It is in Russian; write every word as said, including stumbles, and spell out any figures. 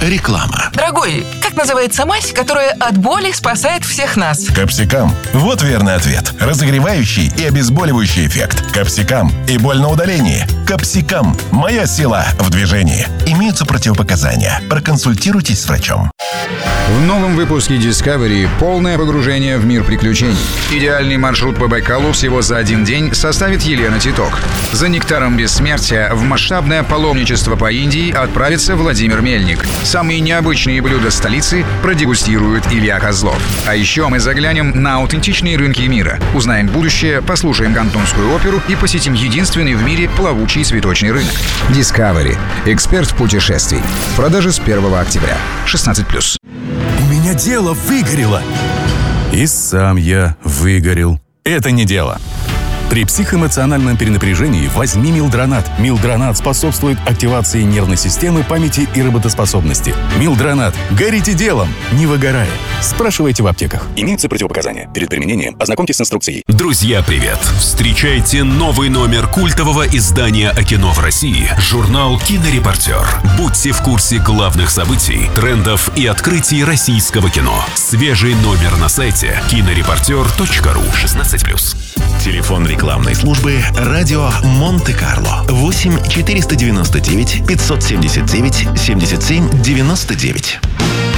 Реклама. Дорогой, как называется мазь, которая от боли спасает всех нас? Капсикам. Вот верный ответ. Разогревающий и обезболивающий эффект. Капсикам. И боль на удалении. Капсикам. Моя сила в движении. Имеются противопоказания. Проконсультируйтесь с врачом. В новом выпуске Discovery полное погружение в мир приключений. Идеальный маршрут по Байкалу всего за один день составит Елена Титок. За нектаром бессмертия в масштабное паломничество по Индии отправится Владимир Мельник. Самые необычные блюда столицы продегустирует Илья Козлов. А еще мы заглянем на аутентичные рынки мира, узнаем будущее, послушаем кантонскую оперу и посетим единственный в мире плавучий цветочный рынок. Discovery. Эксперт путешествий. В продаже с первого октября. шестнадцать плюс. У меня дело выгорело. И сам я выгорел. Это не дело. При психоэмоциональном перенапряжении возьми Милдронат. Милдронат способствует активации нервной системы, памяти и работоспособности. Милдронат. Горите делом, не выгорая. Спрашивайте в аптеках. Имеются противопоказания. Перед применением ознакомьтесь с инструкцией. Друзья, привет! Встречайте новый номер культового издания о кино в России. Журнал «Кинорепортер». Будьте в курсе главных событий, трендов и открытий российского кино. Свежий номер на сайте кинорепортер точка ру. шестнадцать плюс. Телефон рекламной службы «Радио Монте-Карло». восемь четыреста девяносто девять пятьсот семьдесят девять семьдесят семь девяносто девять.